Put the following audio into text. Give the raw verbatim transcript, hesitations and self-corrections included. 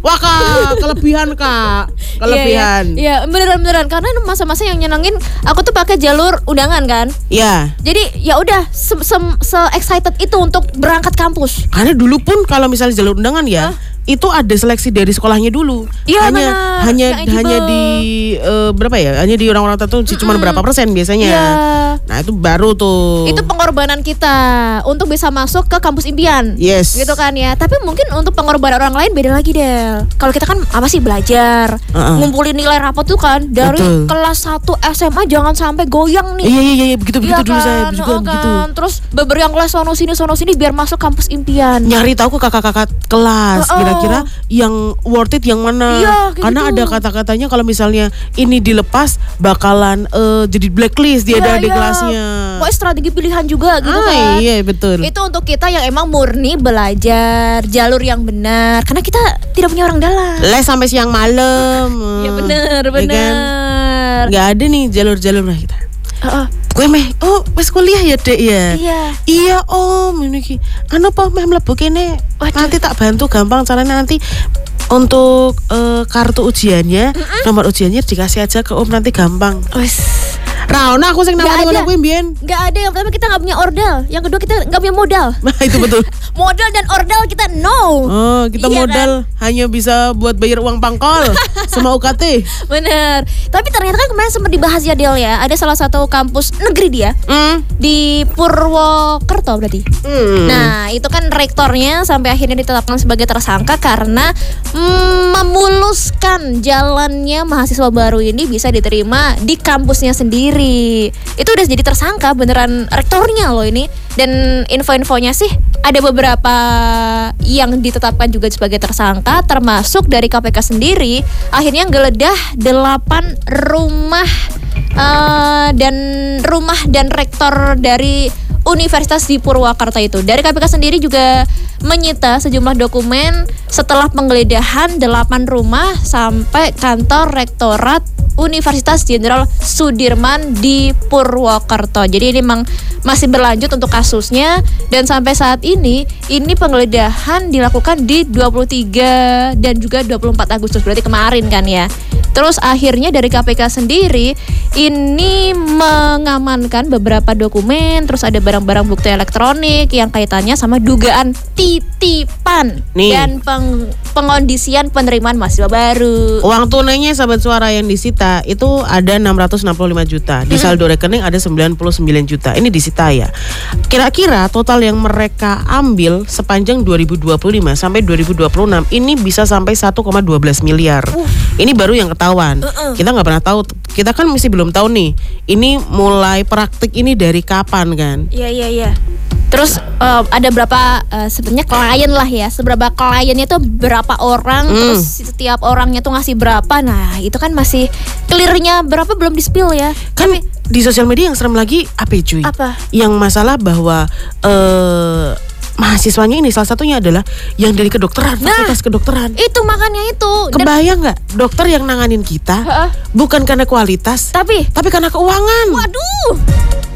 Wah kak, kelebihan kak, kelebihan. Iya, iya, beneran-beneran karena masa-masa yang nyenengin aku tuh pakai jalur undangan kan. Iya. Jadi ya udah se, se, se excited itu untuk berangkat kampus. Karena dulu pun kalau misalnya jalur undangan ya, huh? itu ada seleksi dari sekolahnya dulu. Iya hanya benar. hanya hanya di uh, berapa ya? Hanya di orang-orang tertentu mm-hmm. cuma berapa persen biasanya. Iya. Nah itu baru tuh. Itu pengorbanan kita untuk bisa masuk ke kampus impian. Yes. Gitu kan ya. Tapi mungkin untuk pengorbanan orang lain beda lagi Del. Kalau kita kan apa sih belajar, uh-uh. ngumpulin nilai rapot tuh kan dari Betul. kelas satu S M A jangan sampai goyang nih. Iya iya iya begitu begitu iya dulu kan? saya juga oh, begitu. Kan? Terus beberapa kelas sono sini sono sini biar masuk kampus impian. Nyari tahu ke kakak-kakak kelas uh-uh. kira-kira yang worth it yang mana. Iya, karena gitu. ada kata-katanya kalau misalnya ini dilepas bakalan uh, jadi blacklist dia iya, ada di iya. kelasnya. Pokoknya strategi pilihan juga gitu ah, kan. Iya betul. Itu untuk kita yang emang murni belajar jalur yang benar. Karena kita tidak punya orang dalam. Les sampai siang malam. Iya benar benar. Ya kan? Gak ada nih jalur-jalur lah kita. Uh-uh. Gue meh, oh wes kuliah ya dek ya. Iya. Iya om, ini ki. Anu apa meh mlebu kene. Nanti tak bantu gampang caranya nanti untuk uh, kartu ujiannya, mm-mm. nomor ujiannya dikasih aja ke om nanti gampang. Wes. Raona aku sing namanya ngono kuwi mbiyen. Enggak ada, yang pertama kita enggak punya ordal, yang kedua kita enggak punya modal. Nah, itu betul. Modal dan ordal kita no. Oh, kita iya modal kan? hanya bisa buat bayar uang pangkal sama U K T. Bener. Tapi ternyata kan kemarin sempat dibahas ya Del ya. Ada salah satu kampus negeri dia mm. di Purwokerto berarti. Mm. Nah, itu kan rektornya sampai akhirnya ditetapkan sebagai tersangka karena mm, memuluskan jalannya mahasiswa baru ini bisa diterima di kampusnya sendiri. Itu udah jadi tersangka beneran rektornya loh ini. Dan info-infonya sih ada beberapa yang ditetapkan juga sebagai tersangka, termasuk dari K P K sendiri akhirnya geledah delapan rumah uh, dan rumah dan rektor dari Universitas di Purwakarta itu. Dari K P K sendiri juga menyita sejumlah dokumen setelah penggeledahan delapan rumah sampai kantor rektorat Universitas Jenderal Sudirman di Purwokerto. Jadi ini memang masih berlanjut untuk kasusnya dan sampai saat ini ini penggeledahan dilakukan di dua puluh tiga dan juga dua puluh empat Agustus, berarti kemarin kan ya. Terus akhirnya dari K P K sendiri ini mengamankan beberapa dokumen, terus ada barang-barang bukti elektronik yang kaitannya sama dugaan titipan Nih. dan peng, pengondisian penerimaan mahasiswa baru. Uang tunainya sahabat suara yang disita itu ada enam ratus enam puluh lima juta. Di saldo rekening ada sembilan puluh sembilan juta. Ini disita ya. Kira-kira total yang mereka ambil sepanjang dua ribu dua puluh lima sampai dua ribu dua puluh enam ini bisa sampai satu koma dua belas miliar. Uh. Ini baru yang ketahuan. Uh-uh. Kita nggak pernah tahu. Kita kan masih belum tahu nih. Ini mulai praktik ini dari kapan kan? Iya iya iya. Terus uh, ada berapa uh, sebenarnya klien lah ya, seberapa kliennya tuh berapa orang, mm. terus setiap orangnya tuh ngasih berapa. Nah itu kan masih clearnya berapa belum di-spill ya. Kan Tapi, di sosial media yang serem lagi apa cuy? Apa? Yang masalah bahwa uh, mahasiswanya ini salah satunya adalah yang dari kedokteran, nah, fakultas kedokteran. Itu makanya itu. Kebayang nggak dokter yang nanganin kita uh-uh. bukan karena kualitas, tapi tapi karena keuangan. Waduh.